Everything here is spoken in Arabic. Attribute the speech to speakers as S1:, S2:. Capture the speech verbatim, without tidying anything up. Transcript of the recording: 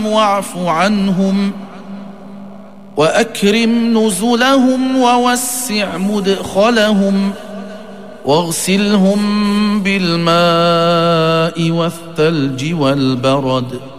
S1: عنهم واعف عنهم وأكرم نزلهم ووسع مدخلهم واغسلهم بالماء والثلج والبرد